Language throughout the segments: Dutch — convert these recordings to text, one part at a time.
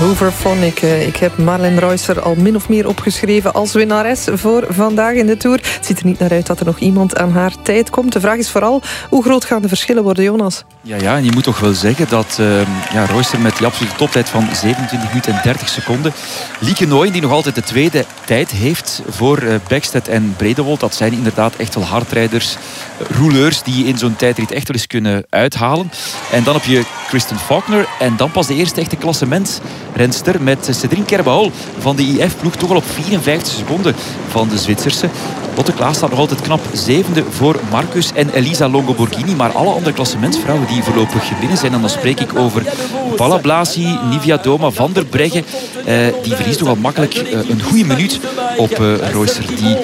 Hooverphonic. Ik heb Marlen Reusser al min of meer opgeschreven als winnares voor vandaag in de Tour. Het ziet er niet naar uit dat er nog iemand aan haar tijd komt. De vraag is vooral, hoe groot gaan de verschillen worden, Jonas? Ja, en je moet toch wel zeggen dat Reusser met die absolute toptijd van 27 minuten en 30 seconden. Lieke Nooyen, die nog altijd de tweede tijd heeft voor Bäckstedt en Bredewold. Dat zijn inderdaad echt wel hardrijders, rouleurs die in zo'n tijdrit echt wel eens kunnen uithalen. En dan heb je Kristen Faulkner en dan pas de eerste echte klassementsrenster met Cédrine Kerbaol van de IF-ploeg. Toch al op 54 seconden van de Zwitserse. Lotte Klaas staat nog altijd knap zevende voor Marcus en Elisa Longo-Borghini. Maar alle andere klassementsvrouwen die voorlopig binnen zijn. En dan spreek ik over Palla Blasi, Nivia Doma, Van der Breggen. Die verliest toch al makkelijk een goede minuut op Reusser. Die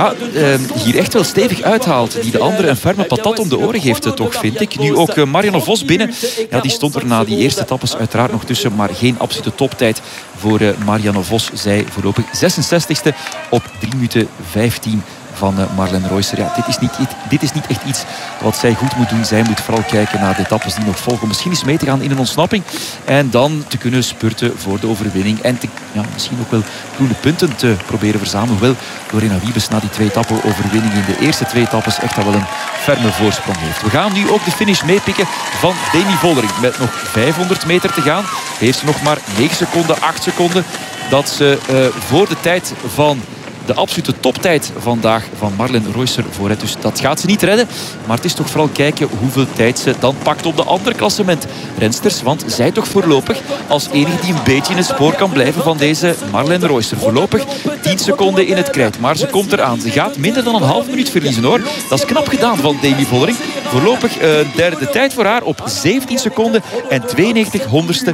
hier echt wel stevig uithaalt. Die de andere een ferme patat om de oren geeft, toch, vind ik. Nu ook Marianne Vos binnen. Ja, die stond er na die eerste etappes uiteraard nog tussen. Maar geen absolute toptijd voor Marianne Vos. Zij voorlopig 66ste op 3 minuten 15 van Marlen Reusser. Ja, dit is niet echt iets wat zij goed moet doen. Zij moet vooral kijken naar de etappes die nog volgen. Misschien eens mee te gaan in een ontsnapping. En dan te kunnen spurten voor de overwinning. En misschien ook wel groene punten te proberen verzamelen. Hoewel Lorena Wiebes na die 2 etappen overwinning in de eerste 2 etappes echt al wel een ferme voorsprong heeft. We gaan nu ook de finish meepikken van Demi Vollering. Met nog 500 meter te gaan. Heeft ze nog maar 9 seconden, 8 seconden. Dat ze voor de tijd van de absolute toptijd vandaag van Marlen Reusser vooruit. Dus dat gaat ze niet redden. Maar het is toch vooral kijken hoeveel tijd ze dan pakt op de andere klassementrensters. Want zij toch voorlopig als enige die een beetje in het spoor kan blijven van deze Marlen Reusser. Voorlopig 10 seconden in het krijt. Maar ze komt eraan. Ze gaat minder dan een half minuut verliezen, hoor. Dat is knap gedaan van Demi Vollering. Voorlopig een derde tijd voor haar op 17 seconden en 92 honderdste,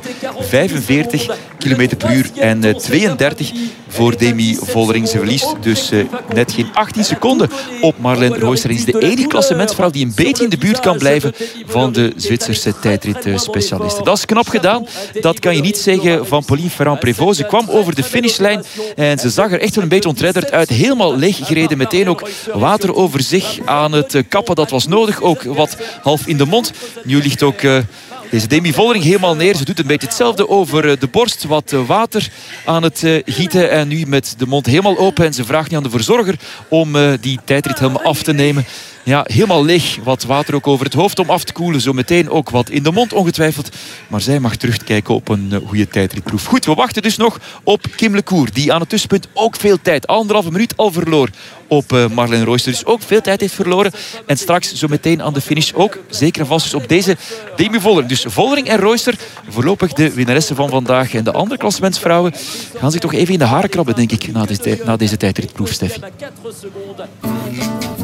45 km per uur en 32 voor Demi Vollering. Ze verliest dus net geen 18 seconden op Marlen Reusser. Hij is de enige klassementsvrouw die een beetje in de buurt kan blijven van de Zwitserse tijdritspecialisten. Dat is knap gedaan. Dat kan je niet zeggen van Pauline Ferrand-Prévot. Ze kwam over de finishlijn en ze zag er echt wel een beetje ontredderd uit. Helemaal leeggereden. Meteen ook water over zich aan het kappen. Dat was nodig. Ook wat half in de mond. Nu ligt ook deze Demi Vollering helemaal neer. Ze doet een beetje hetzelfde over de borst. Wat water aan het gieten. En nu met de mond helemaal open. En ze vraagt nu aan de verzorger om die tijdrit helemaal af te nemen. Ja, helemaal leeg. Wat water ook over het hoofd om af te koelen. Zometeen ook wat in de mond ongetwijfeld. Maar zij mag terugkijken op een goede tijdritproef. Goed, we wachten dus nog op Kim Lecour. Die aan het tussenpunt ook veel tijd, 1,5 minuut al verloor op Marlen Reusser. Dus ook veel tijd heeft verloren. En straks zometeen aan de finish ook zeker en vast dus op deze Demi Vollering. Dus Vollering en Reusser voorlopig de winnaressen van vandaag. En de andere klassementsvrouwen gaan zich toch even in de haren krabben, denk ik, na deze tijdritproef, Steffi.